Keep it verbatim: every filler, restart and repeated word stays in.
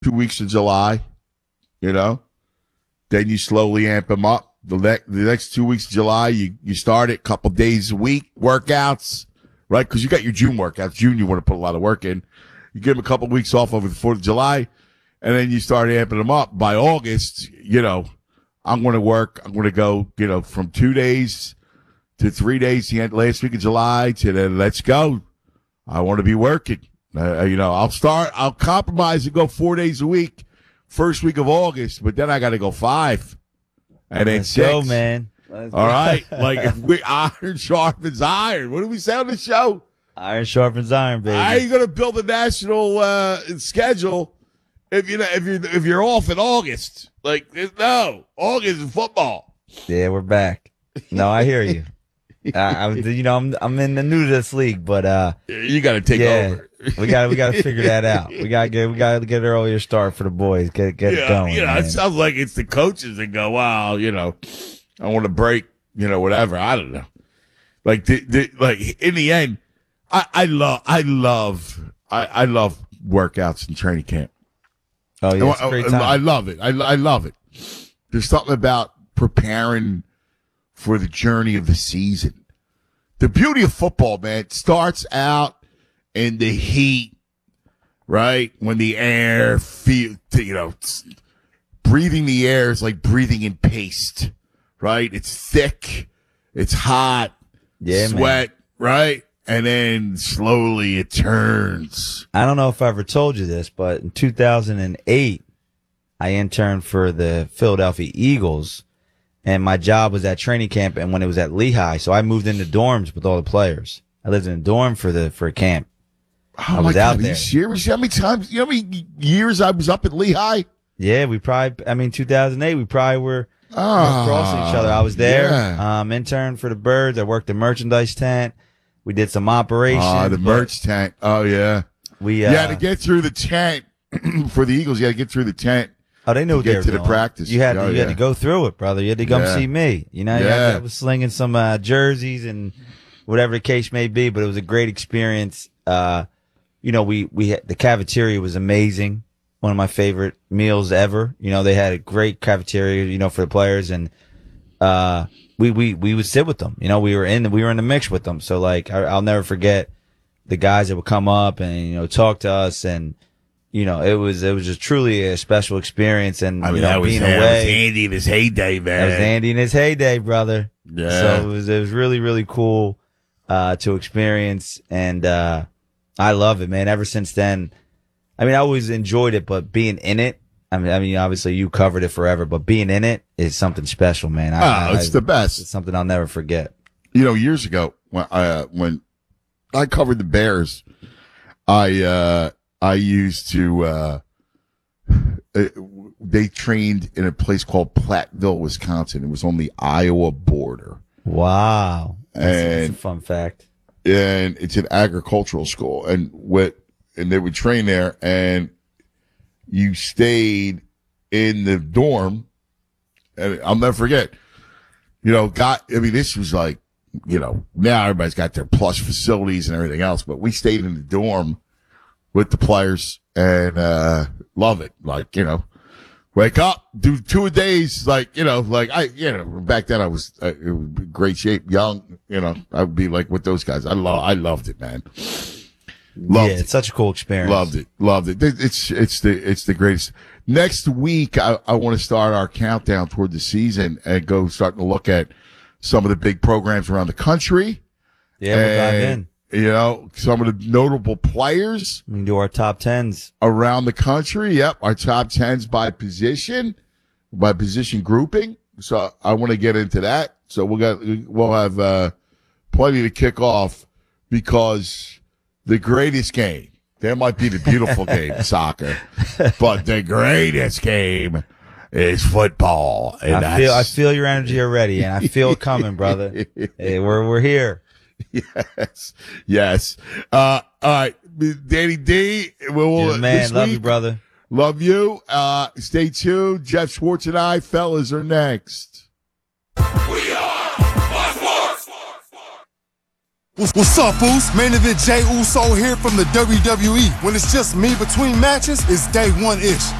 two weeks of July, you know. Then you slowly amp them up. The, ne- the next two weeks of July, you, you start it a couple days a week, workouts, right? Because you got your June workouts. June, you want to put a lot of work in. You give them a couple weeks off over the fourth of July, and then you start amping them up. By August, you know, I'm going to work. I'm going to go, you know, from two days to three days, the end last week of July, to then let's go. I want to be working. Uh, you know, I'll start, I'll compromise and go four days a week first week of August, but then I got to go five. And then Let's six. go, man. Let's All go. right. Like, if we iron sharpens iron. What do we say on the show? Iron sharpens iron, baby. How are you going to build a national uh, schedule if you if you if you're off in August? Like, no, August is football. Yeah, we're back. No, I hear you. I, I, you know, I'm I'm in the new to this league, but uh, You got to take yeah, over. we got we got to figure that out. We got to get we got to get an earlier start for the boys. Get get Yeah, it going. you know, man. it sounds like it's the coaches that go, "Wow, you know, I want to break, you know, whatever." I don't know. Like, the, the, like in the end, I, I love, I love, I, I love workouts and training camp. Oh yeah, it's a great time. I love it. I, I love it. There's something about preparing for the journey of the season. The beauty of football, man, it starts out in the heat, right? When the air feel, you know, breathing the air is like breathing in paste, right? It's thick, it's hot, Yeah, sweat, right? And then slowly it turns. I don't know if I ever told you this, but in two thousand eight, I interned for the Philadelphia Eagles, and my job was at training camp, and when it was at Lehigh, so I moved into dorms with all the players. I lived in a dorm for the for camp. Oh I my was God, out are you there. serious? You know how many times, you know how many years I was up at Lehigh? Yeah, we probably, I mean, two thousand eight, we probably were Ah, crossing each other. I was there, yeah. um, interned for the Birds. I worked the merchandise tent. We did some operations. Ah, the but merch tent. Oh, yeah. We, uh, You had to get through the tent for the Eagles. You had to get through the tent. Oh, they knew what get they were to the doing. practice. You had to, Oh, you yeah. had to go through it, brother. You had to come Yeah. see me. You know, you Yeah. had to, I was slinging some uh, jerseys and whatever the case may be, but it was a great experience. Uh, you know, we we had, the cafeteria was amazing. One of my favorite meals ever. You know, they had a great cafeteria, you know, for the players, and uh, we we we would sit with them. You know, we were in the, we were in the mix with them. So like, I, I'll never forget the guys that would come up and you know talk to us and. You know, it was it was just truly a special experience, and I mean, you know, that was, being that away. was Andy in his heyday, man. That was Andy in his heyday, brother. Yeah. So it was it was really really cool uh, to experience, and uh, I love it, man. Ever since then, I mean, I always enjoyed it, but being in it, I mean, I mean, obviously you covered it forever, but being in it is something special, man. I, Oh, I, it's the best. It's something I'll never forget. You know, years ago when I uh, when I covered the Bears, I uh, I used to. Uh, uh, they trained in a place called Platteville, Wisconsin. It was on the Iowa border, Wow, that's, that's a and fun fact. and it's an agricultural school, and what and they would train there, and you stayed in the dorm, and I'll never forget. You know, got I mean, this was like, you know, now everybody's got their plush facilities and everything else, but we stayed in the dorm with the players and uh love it. Like, you know, wake up, do two a days, like, you know, like I, you know, back then I was uh, in great shape, young, you know, I would be like with those guys. I love, I loved it, man. Loved Yeah, it. it's such a cool experience. Loved it. Loved it. It's, it's the, it's the greatest. Next week, I, I want to start our countdown toward the season and go starting to look at some of the big programs around the country. Yeah, we'll dive in. And, you know, some of the notable players We can do our top tens. around the country. Yep. Our top tens by position, by position grouping. So I want to get into that. So we'll got, we'll have, uh, plenty to kick off because the greatest game, there might be the beautiful game, soccer, but the greatest game is football. And I that's, feel I feel your energy already, and I feel it coming, brother. Hey, we're we're here. yes, yes. Uh, all right, Danny D. We'll, You're the man, this love you, week, brother. Love you. Uh, stay tuned. Jeff Schwartz and I, fellas, are next. We are Fox Sports. What's, what's up, fools? Main event Jey Uso here from the W W E. When it's just me between matches, it's day one-ish.